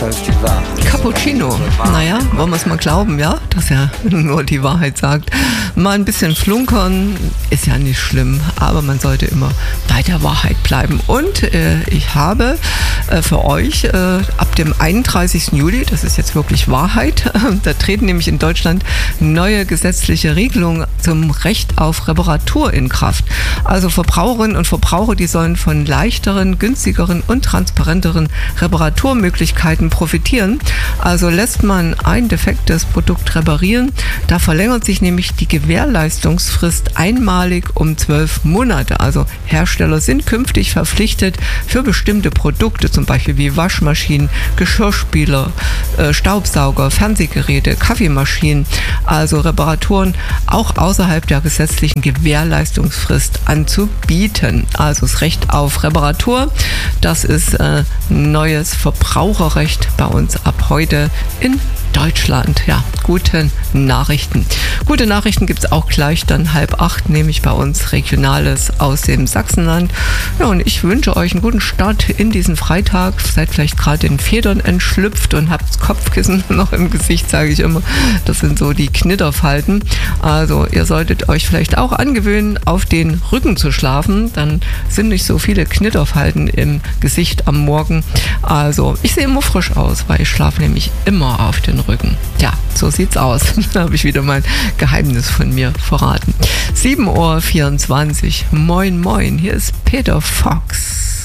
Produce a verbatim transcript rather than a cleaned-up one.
als die Wahrheit. Cappuccino. Naja, wollen wir es mal glauben, ja? Dass er nur die Wahrheit sagt. Mal ein bisschen flunkern ist ja nicht schlimm, aber man sollte immer bei der Wahrheit bleiben. Und äh, ich habe äh, für euch äh, ab dem einunddreißigsten Juli, das ist jetzt wirklich Wahrheit, da treten nämlich in Deutschland neue gesetzliche Regelungen zum Recht auf Reparatur in Kraft. Also Verbraucherinnen und Verbraucher, die sollen von leichteren, günstigeren und transparenteren Reparaturmöglichkeiten profitieren. Also lässt man ein defektes Produkt reparieren, da verlängert sich nämlich die Gewährleistungsfrist einmalig um zwölf Monate. Also Hersteller sind künftig verpflichtet, für bestimmte Produkte, zum Beispiel wie Waschmaschinen, Geschirrspüler, äh, Staubsauger, Fernsehgeräte, Kaffeemaschinen, also Reparaturen auch außerhalb der gesetzlichen Gewährleistungsfrist anzubieten. Also das Recht auf Reparatur, das ist äh, neues Verbraucherrecht bei uns ab heute in Deutschland. Ja, gute Nachrichten. Gute Nachrichten gibt es auch gleich dann halb acht, nämlich bei uns Regionales aus dem Sachsenland. Ja, und ich wünsche euch einen guten Start in diesen Freitag. Seid vielleicht gerade in Federn entschlüpft und habt das Kopfkissen noch im Gesicht, sage ich immer. Das sind so die Knitterfalten. Also ihr solltet euch vielleicht auch angewöhnen, auf den Rücken zu schlafen. Dann sind nicht so viele Knitterfalten im Gesicht am Morgen. Also ich sehe immer frisch aus, weil ich schlafe nämlich immer auf den Rücken. Ja, so sieht's aus. Da habe ich wieder mein Geheimnis von mir verraten. sieben Uhr vierundzwanzig. Moin, moin. Hier ist Peter Fox.